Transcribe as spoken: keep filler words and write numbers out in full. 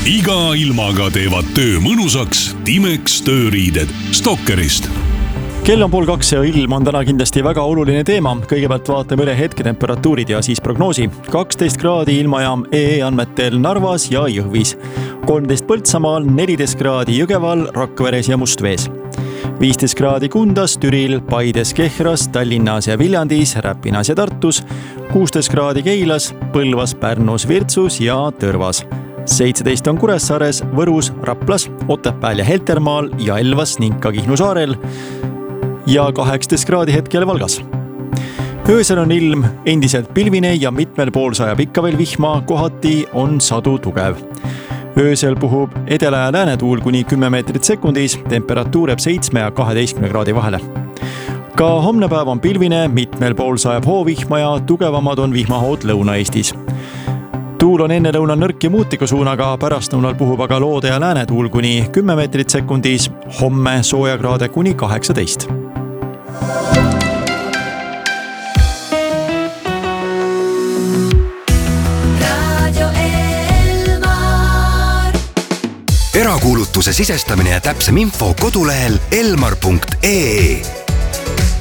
iga ilmaga teevad töö mõnusaks Timex tööriided Stalkerist. Kell on pool kaks ja ilm on täna kindlasti väga oluline teema. Kõigepealt vaatame üle hetketemperatuurid ja siis prognoosi. kaksteist kraadi ilmajaam E E andmetel Narvas ja Jõhvis. kolmteist Põltsamaal, neliteist kraadi Jõgeval, Rakveres ja Mustvees. viisteist kraadi Kundas, Türil, Paides, Kehras, Tallinnas ja Viljandis, Räpinas ja Tartus. kuusteist kraadi Keilas, Põlvas, Pärnus, Virtsus ja Tõrvas. seitseteist on Kuressaares, Võrus, Raplas, Otepääl ja Heltermaal ja Elvas ning ka Kihnu saarel. Ja kaheksateist kraadi hetkel Valgas. Öösel on ilm endiselt pilvine ja mitmel pool sajab ikka veel vihma, kohati on sadu tugev. Öösel puhub edela- ja läänetuul kuni kümme meetrit sekundis, temperatuur jääb seitsme ja kaheteistkümne kraadi vahele. Ka homne päev on pilvine, mitmel pool sajab hoovihma ja tugevamad on vihmahood Lõuna-Eestis. Tuul on enne lõunal nõrk ja muutiku suunaga, pärastlõunal puhub aga loode- ja läänetuul kuni kümme meetrit sekundis, homme soojakraade kuni kaheksateist. Erakuulutuse sisestamine ja täpsem info kodulehel elmar punkt ee.